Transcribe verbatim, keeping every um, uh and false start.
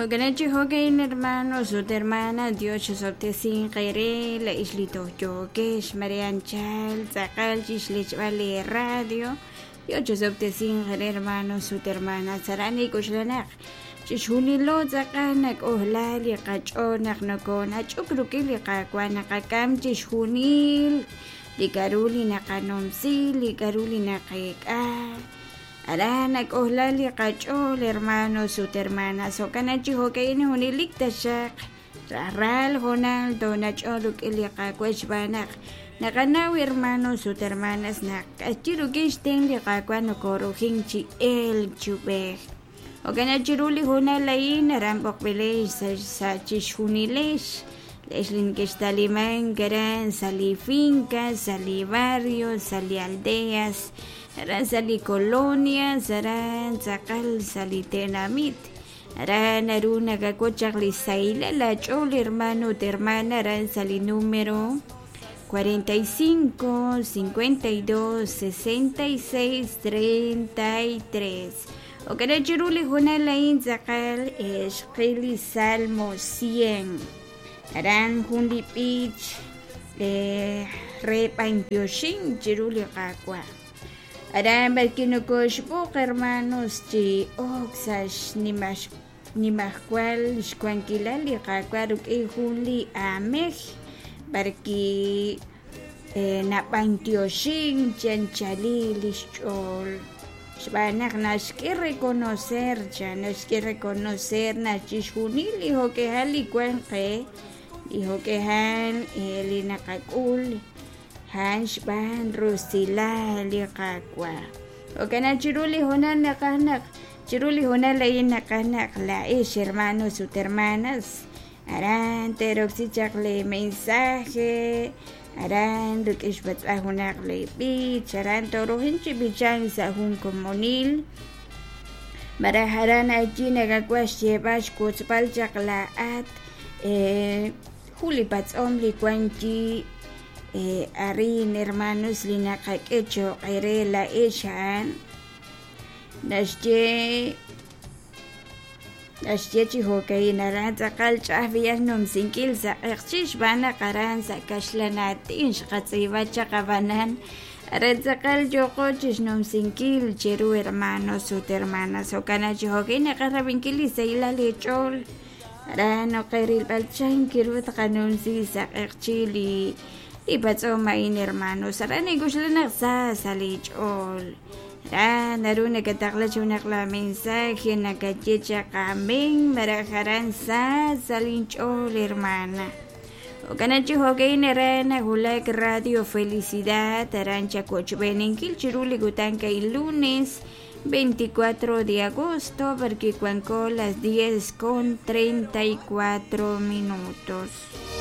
Hoganachi hogain hermanos, sus hermanas, Dios sote sin caire, la islito yo que es Marian Chal, Zacal, Chislich Vale Radio, Dios sote sin caire hermanos, sus hermanas, Sarani Kushlanak, Chishunilo, Zakanak, Ohlali, Kachonak, Nokona, Chukrukili, Kakwana, Kakam, Chishunil, Likaruli, Nakanomsi, Likaruli, Nakaka. Aranak ohlali kachol hermanos sus hermanas o kanachi hokaini hunilik tashak ral honal donacholuk ilika kwechbanak nakanawi hermanos sus hermanas nak achirukish ten lika no korujinchi el chube o kanachiruli honal lain rambok belesh sa chishunilesh Leslin que está liman, gran sali fincas, sali barrios, sali aldeas, harán sali colonias, harán sacal sali tenamit, harán aruna gacochak lisaila, la chol hermano de hermana, harán sali número cuarenta y cinco, cincuenta y dos, sesenta y seis, treinta y tres. O que era chiruli junalain sacal es Salmo cien. Aran hundi pich eh repa impioshin chiruli kakwa. Aran barkino koshbuk hermanos chi oxash nimash nimahkwal shkwankilali kakwa ruki hundi ameh barki eh napantioshin chanchali lishchol. Shbanak nas que reconocer ya nas que reconocer nas chishunil hijo que hali cuenque dijo que han el nakakul han shban rusila liqaqwa o kana chiruli hona nakanak chiruli hona la nakanak la es hermanos sus hermanas aran teroxichakle mensaje aran dukish batbahunak le bich aran torohinchi bichan sa hun komunil maraharan allí nagakwash llevash kutzpal chaklaat eh Julipats omli kwanchi eh, arin hermanos linakakecho kairela eshan nasje nasje chiho kay naran sakal chahvias nom sinkil sa ekchish bana karan sa kashlanatin shkatsiva chakabanan aran sakal yoko chish nom sinkil cheru hermanos sus hermanas o kana chiho kay nakarabinkili sa ila lechol Rano kairil balchan kirut kanun si sak ekchili ibatso main hermanos rane gushlanak sa salichol ran naruna katakla chunak la mensaje nakachecha kaming marajaran sa salinchol hermana o kanachi hogain rana hulak radio felicidad arancha cochbenin kilchiruli gutanka el lunes veinticuatro de agosto, porque cuancó las diez con treinta y cuatro minutos.